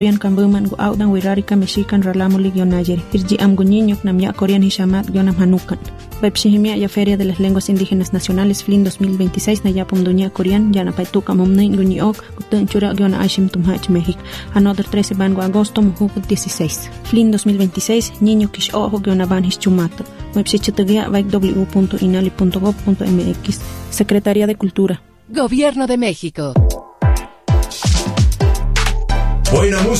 Korean Kambuman go out and wirarika mexican ralamoli guionayeri. Irji amguñiño namya Korean hishamat guionam hanukan. Webshihimia ya Feria de las Lenguas Indígenas Nacionales FLIN 2026 na yapum dunia Korean yana paituka mumnay guñiok gutun chura guiona Ashim Tumhach México. Another 13 bango agosto mujuk 16. FLIN 2026 niño kish ojo guiona banhis chumato. Webshichitugia www.inali.gov.mx. Secretaría de Cultura. Gobierno de México. Buena música.